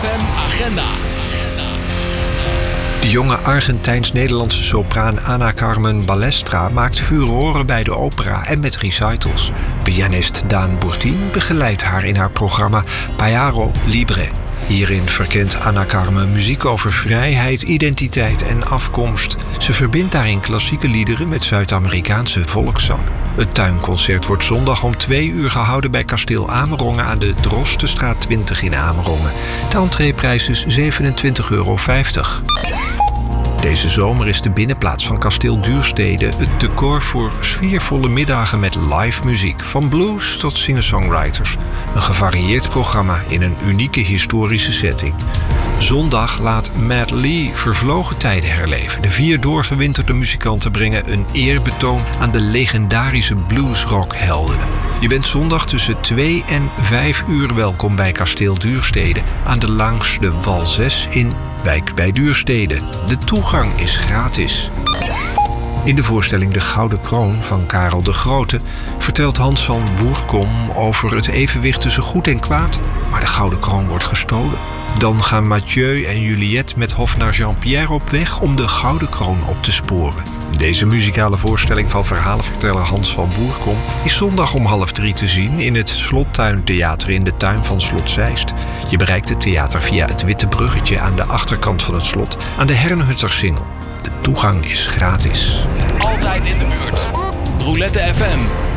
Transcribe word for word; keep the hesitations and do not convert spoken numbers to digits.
F M Agenda. De jonge Argentijns-Nederlandse sopraan Ana Carmen Balestra maakt furoren bij de opera en met recitals. Pianist Daan Bourtien begeleidt haar in haar programma Payaro Libre. Hierin verkent Ana Carmen muziek over vrijheid, identiteit en afkomst. Ze verbindt daarin klassieke liederen met Zuid-Amerikaanse volkszang. Het tuinconcert wordt zondag om twee uur gehouden bij Kasteel Amerongen aan de Drostenstraat twintig in Amerongen. De entreeprijs is zevenentwintig euro vijftig. Deze zomer is de binnenplaats van Kasteel Duurstede het decor voor sfeervolle middagen met live muziek, van blues tot singer-songwriters. Een gevarieerd programma in een unieke historische setting. Zondag laat Matt Lee vervlogen tijden herleven. De vier doorgewinterde muzikanten brengen een eerbetoon aan de legendarische bluesrockhelden. Je bent zondag tussen twee en vijf uur welkom bij Kasteel Duurstede aan de langs de Wal zes in Wijk bij Duurstede. De toegang is gratis. In de voorstelling De Gouden Kroon van Karel de Grote vertelt Hans van Woerkom over het evenwicht tussen goed en kwaad, maar de Gouden Kroon wordt gestolen. Dan gaan Mathieu en Juliette met hofnar Jean-Pierre op weg om de Gouden Kroon op te sporen. Deze muzikale voorstelling van verhalenverteller Hans van Woerkom is zondag om half drie te zien in het Slottuintheater in de tuin van Slot Zeist. Je bereikt het theater via het witte bruggetje aan de achterkant van het slot aan de Hernhuttersingel. De toegang is gratis. Altijd in de buurt. Roulette F M.